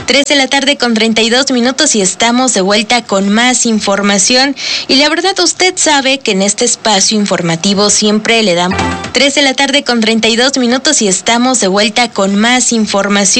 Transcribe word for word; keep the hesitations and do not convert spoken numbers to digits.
tres de la tarde con treinta y dos minutos y estamos de vuelta con más información. Y la verdad, usted sabe que en este espacio informativo siempre le damos tres de la tarde con treinta y dos minutos y estamos de vuelta con más información.